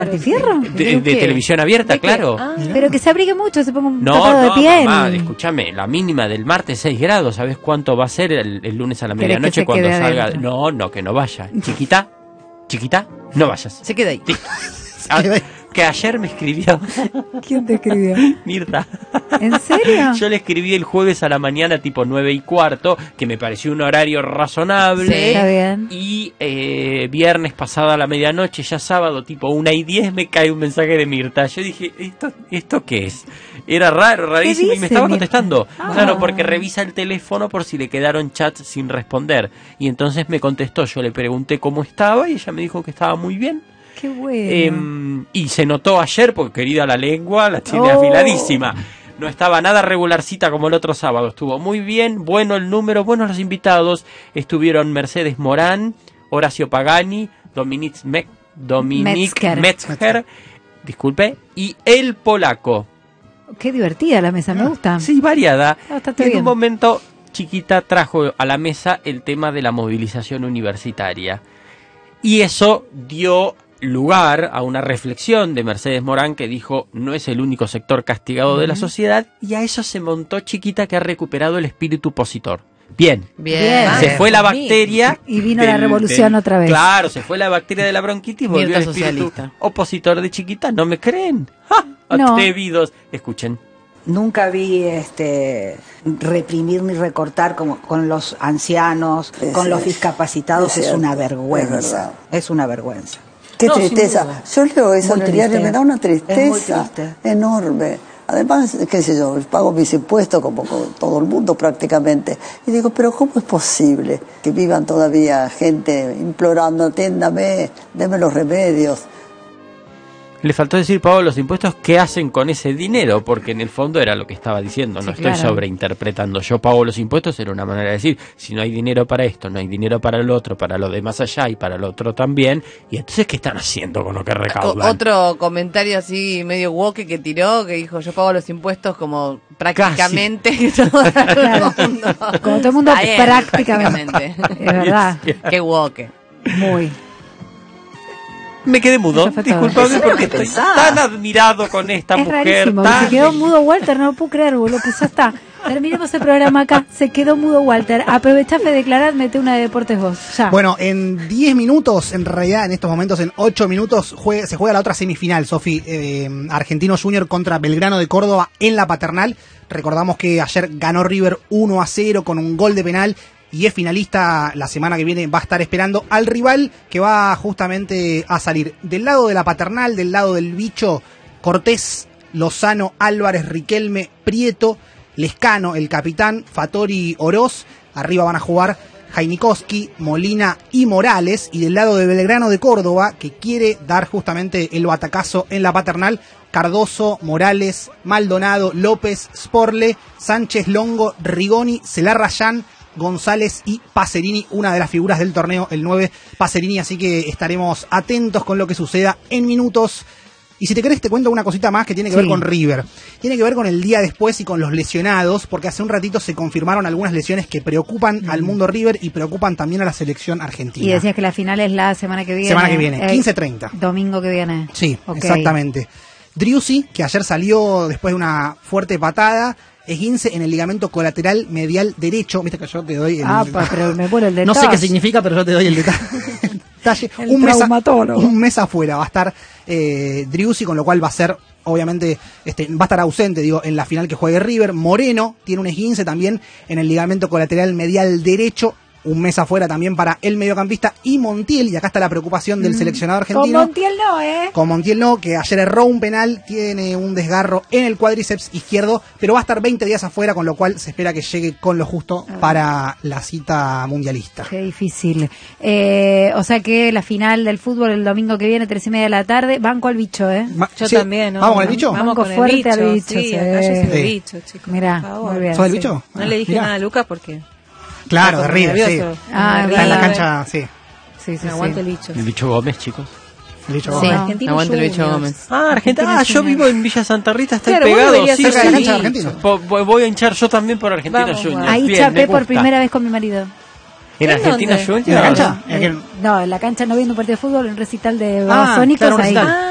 ¿Martifierro? De televisión abierta, claro. Pero que se abrigue mucho, se ponga un No, tapado de piel. mamá, escúchame, la mínima del martes 6 grados, ¿sabes cuánto va a ser el lunes a la ¿Querés medianoche que se cuando quede salga? adentro? No, que no vaya. Chiquita, no vayas. Se queda ahí. Sí. Que ayer me escribió ¿Quién te escribió? Mirta. ¿En serio? Yo le escribí el jueves a la mañana tipo 9:15, que me pareció un horario razonable. Sí, está bien. Y viernes pasada a la medianoche, ya sábado tipo 1:10, me cae un mensaje de Mirta. Yo dije, ¿esto qué es? Era raro, rarísimo, y me estaba contestando. Claro, porque revisa el teléfono por si le quedaron chats sin responder. Y entonces me contestó, yo le pregunté cómo estaba y ella me dijo que estaba muy bien. Qué bueno. Y se notó ayer, porque querida la lengua, la tiene afiladísima. No estaba nada regularcita como el otro sábado. Estuvo muy bien, bueno el número, buenos los invitados. Estuvieron Mercedes Morán, Horacio Pagani, Dominique Metzger, disculpe, y El Polaco. Qué divertida la mesa, me gusta. Sí, variada. Está En bien. un momento, Chiquita trajo a la mesa el tema de la movilización universitaria. Y eso dio lugar a una reflexión de Mercedes Morán, que dijo, no es el único sector castigado de la sociedad, y a eso se montó Chiquita, que ha recuperado el espíritu opositor. Bien. Se fue la bacteria y vino la revolución otra vez. Claro, se fue la bacteria de la bronquitis, volvió Mirta el espíritu socialista. opositor de Chiquita. ¿No me creen? ¡Ja! No. Atrevidos. Escuchen. Nunca vi reprimir ni recortar como con los ancianos, con los discapacitados. Es una vergüenza. Es una vergüenza. Qué tristeza. Yo leo eso en el diario, me da una tristeza enorme. Además, qué sé yo, pago mis impuestos como todo el mundo prácticamente. Y digo, pero ¿cómo es posible que vivan todavía gente implorando, atiéndame, deme los remedios? Le faltó decir, Pablo, los impuestos, ¿qué hacen con ese dinero? Porque en el fondo era lo que estaba diciendo, no estoy sobreinterpretando. Yo pago los impuestos, era una manera de decir, si no hay dinero para esto, no hay dinero para el otro, para lo de más allá y para lo otro también. Y entonces, ¿qué están haciendo con lo que recaudan? Otro comentario así medio woke que tiró, que dijo, yo pago los impuestos como prácticamente todo el mundo. Como todo el mundo prácticamente. Es verdad. Qué woke. Muy. Me quedé mudo, disculpame porque estoy tan admirado con esta mujer. Rarísimo, tan... se quedó mudo Walter, no lo puedo creer, boludo, que ya está. Terminemos el programa acá, se quedó mudo Walter. Aprovechá de declarar, mete una de deportes vos, ya. Bueno, en 10 minutos, en realidad en estos momentos, en 8 minutos, se juega la otra semifinal, Sofi. Argentino Junior contra Belgrano de Córdoba en la Paternal. Recordamos que ayer ganó River 1-0 con un gol de penal. Y es finalista, la semana que viene va a estar esperando al rival que va justamente a salir del lado de la Paternal, del lado del bicho, Cortés, Lozano, Álvarez, Riquelme, Prieto, Lescano, el capitán, Fattori, Oroz. Arriba van a jugar Jainikowski, Molina y Morales. Y del lado de Belgrano de Córdoba, que quiere dar justamente el batacazo en la Paternal, Cardoso, Morales, Maldonado, López, Sporle, Sánchez, Longo, Rigoni, Celarrayán, González y Pacerini, una de las figuras del torneo, el 9 Pacerini, así que estaremos atentos con lo que suceda en minutos. Y si te querés te cuento una cosita más que tiene que ver con River. Tiene que ver con el día después y con los lesionados, porque hace un ratito se confirmaron algunas lesiones que preocupan al mundo River y preocupan también a la selección argentina. Y decías que la final es la semana que viene. Semana que viene, 15:30. Domingo que viene. Sí, exactamente. Driussi, que ayer salió después de una fuerte patada, esguince en el ligamento colateral medial derecho. Viste que yo te doy el... pero me muero el detalle. No sé qué significa, pero yo te doy el detalle. Un mes afuera va a estar Driussi, con lo cual va a ser, obviamente, va a estar ausente, digo, en la final que juegue River. Moreno tiene un esguince también en el ligamento colateral medial derecho. Un mes afuera también para el mediocampista. Y Montiel, y acá está la preocupación del seleccionado argentino. Con Montiel no, Con Montiel no, que ayer erró un penal, tiene un desgarro en el cuádriceps izquierdo, pero va a estar 20 días afuera, con lo cual se espera que llegue con lo justo para la cita mundialista. Qué difícil. O sea que la final del fútbol el domingo que viene, 3:30 de la tarde, banco al bicho, Yo también, ¿no? ¿Vamos con el bicho? Vamos con fuerte el bicho. al bicho. Sí, acá yo soy el bicho, chicos. Mirá, muy bien. ¿Sos el bicho? No le dije nada a Lucas porque... Claro, de River, sí. Ah, está en la cancha, sí. Sí, aguanta el bicho. El bicho Gómez, chicos. El bicho Sí, Gómez. aguanta el bicho Gómez. Argentina. Yo vivo en Villa Santa Rita, está Claro, pegado. vos Sí, cerca de la cancha de Argentina. Voy a hinchar yo también por Argentina Vamos, Juniors. Ahí Bien, chapé me por gusta. primera vez con mi marido. ¿En Argentina dónde? Juniors? ¿En la cancha? No, en la cancha no viendo un partido de fútbol, un recital de Babasónicos claro, un ahí. recital.